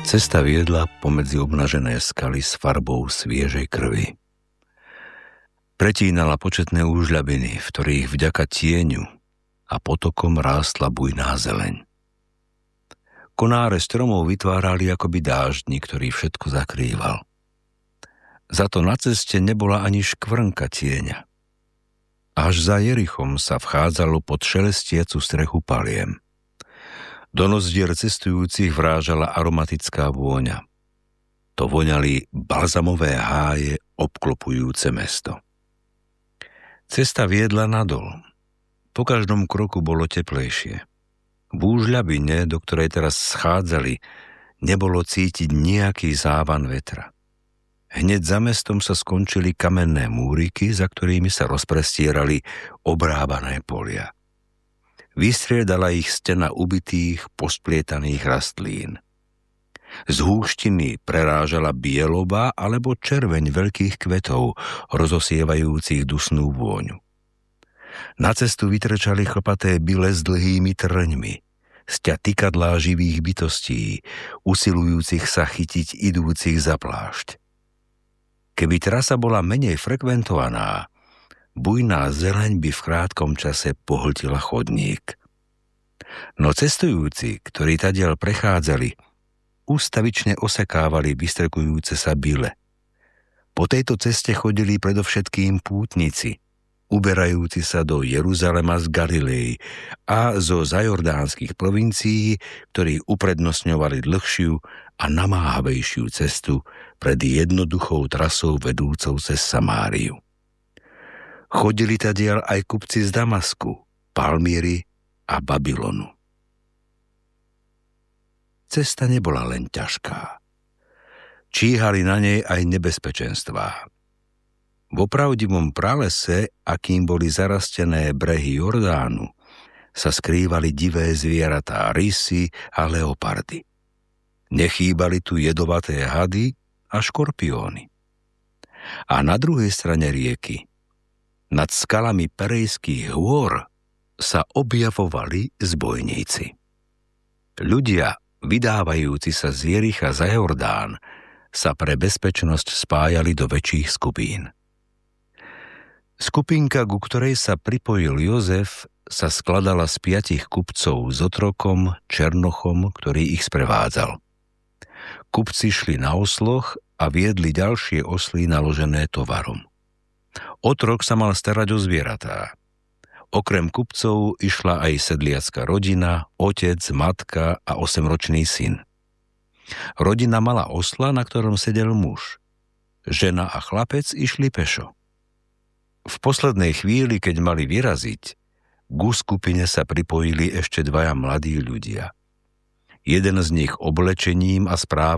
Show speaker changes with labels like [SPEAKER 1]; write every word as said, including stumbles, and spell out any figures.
[SPEAKER 1] Cesta viedla pomedzi obnažené skaly s farbou sviežej krvi. Pretínala početné úžľabiny, v ktorých vďaka tieňu a potokom rástla bujná zeleň. Konáre stromov vytvárali akoby dáždnik, ktorý všetko zakrýval. Za to na ceste nebola ani škvrnka tieňa. Až za Jerichom sa vchádzalo pod šelestiacu strechu paliem. Do nozdier cestujúcich vrážala aromatická vôňa. To voňali balzamové háje obklopujúce mesto. Cesta viedla nadol. Po každom kroku bolo teplejšie. V úžľabine, do ktorej teraz schádzali, nebolo cítiť nejaký závan vetra. Hneď za mestom sa skončili kamenné múriky, za ktorými sa rozprestierali obrábané polia. Vystriedala ich stena ubitých, posplietaných rastlín. Z húštiny prerážala bieloba alebo červeň veľkých kvetov, rozosievajúcich dusnú vôňu. Na cestu vytrčali chlpaté byle s dlhými trňmi, sťa tykadlá živých bytostí, usilujúcich sa chytiť idúcich za plášť. Keby trasa bola menej frekventovaná, bujná zeleň by v krátkom čase pohltila chodník. No cestujúci, ktorí tadiaľ prechádzali, ústavične osekávali vystrekujúce sa byle. Po tejto ceste chodili predovšetkým pútnici, uberajúci sa do Jeruzalema z Galilei a zo zajordánskych provincií, ktorí uprednostňovali dlhšiu a namáhavejšiu cestu pred jednoduchou trasou vedúcou cez Samáriu. Chodili tadiaľ aj kupci z Damasku, Palmíry a Babylonu. Cesta nebola len ťažká. Číhali na nej aj nebezpečenstvá. V opravdivom pralese, akým boli zarastené brehy Jordánu, sa skrývali divé zvieratá, rysy a leopardy. Nechýbali tu jedovaté hady a škorpióny. A na druhej strane rieky, nad skalami Perejských hôr, sa objavovali zbojníci. Ľudia, vydávajúci sa z Jericha za Jordán, sa pre bezpečnosť spájali do väčších skupín. Skupinka, ku ktorej sa pripojil Jozef, sa skladala z piatich kupcov s otrokom, černochom, ktorý ich sprevádzal. Kupci šli na osloch a viedli ďalšie osly naložené tovarom. Otrok sa mal starať o zvieratá. Okrem kupcov išla aj sedliacka rodina, otec, matka a osemročný syn. Rodina mala osla, na ktorom sedel muž. Žena a chlapec išli pešo. V poslednej chvíli, keď mali vyraziť, ku skupine sa pripojili ešte dvaja mladí ľudia. Jeden z nich oblečením a správom